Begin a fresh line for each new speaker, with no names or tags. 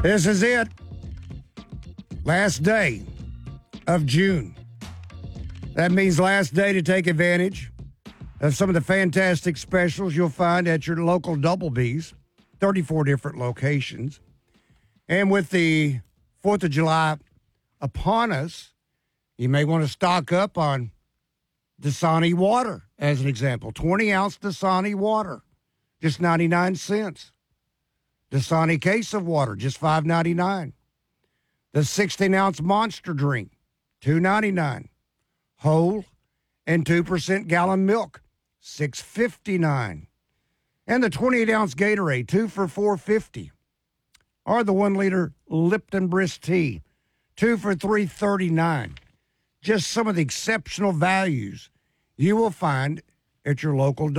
This is it. Last day of June. That means last day to take advantage of some of the fantastic specials you'll find at your local Double B's, 34 different locations. And with the 4th of July upon us, you may want to stock up on Dasani water, as an example. 20-ounce Dasani water, just 99 cents. Dasani case of water, just $5.99. The 16-ounce Monster drink, $2.99. Whole and 2% gallon milk, $6.59. And the 28-ounce Gatorade, 2 for $4.50. Or the 1-liter Lipton Brisk Tea, 2 for $3.39. Just some of the exceptional values you will find at your local